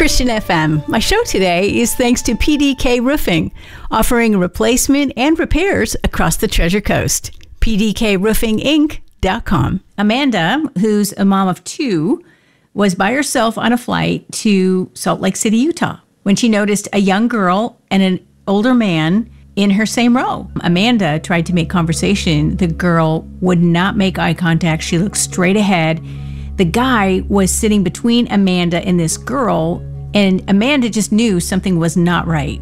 Christian FM. My show today is thanks to PDK Roofing, offering replacement and repairs across the Treasure Coast. PDKRoofingInc.com. Amanda, who's a mom of two, was by herself on a flight to Salt Lake City, Utah, when she noticed a young girl and an older man in her same row. Amanda tried to make conversation. The girl would not make eye contact. She looked straight ahead. The guy was sitting between Amanda and this girl, and Amanda just knew something was not right.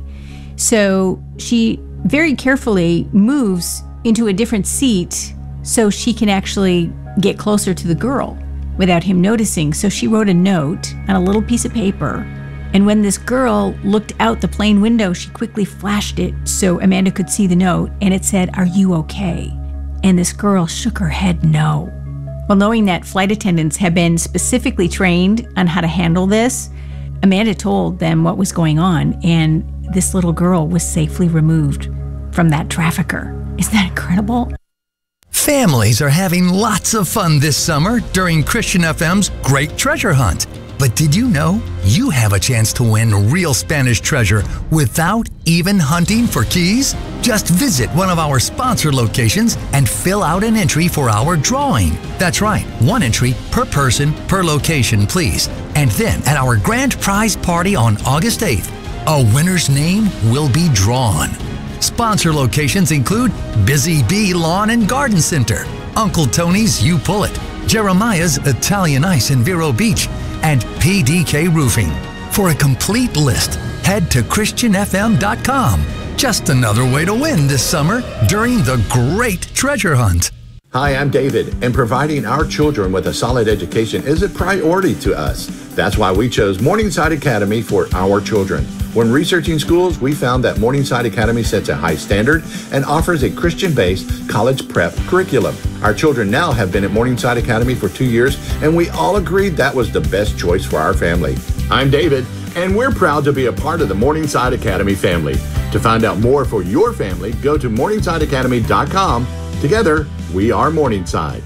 So she very carefully moves into a different seat so she can actually get closer to the girl without him noticing. So she wrote a note on a little piece of paper, and when this girl looked out the plane window, she quickly flashed it so Amanda could see the note, and it said, "Are you okay?" And this girl shook her head no. Well, knowing that flight attendants have been specifically trained on how to handle this, Amanda told them what was going on, and this little girl was safely removed from that trafficker. Isn't that incredible? Families are having lots of fun this summer during Christian FM's Great Treasure Hunt. But did you know you have a chance to win real Spanish treasure without even hunting for keys? Just visit one of our sponsor locations and fill out an entry for our drawing. That's right, one entry per person per location, please. And then at our grand prize party on August 8th, a winner's name will be drawn. Sponsor locations include Busy Bee Lawn and Garden Center, Uncle Tony's You Pull It, Jeremiah's Italian Ice in Vero Beach, and PDK Roofing. For a complete list, head to ChristianFM.com. Just another way to win this summer during the Great Treasure Hunt. Hi, I'm David, and providing our children with a solid education is a priority to us. That's why we chose Morningside Academy for our children. When researching schools, we found that Morningside Academy sets a high standard and offers a Christian-based college prep curriculum. Our children now have been at Morningside Academy for 2 years, and we all agreed that was the best choice for our family. I'm David, and we're proud to be a part of the Morningside Academy family. To find out more for your family, go to MorningsideAcademy.com. Together, we are Morningside.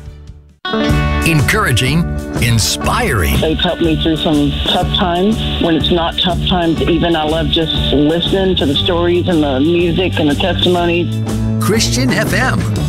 Encouraging, inspiring. They've helped me through some tough times. When it's not tough times, even I love just listening to the stories and the music and the testimonies. Christian FM.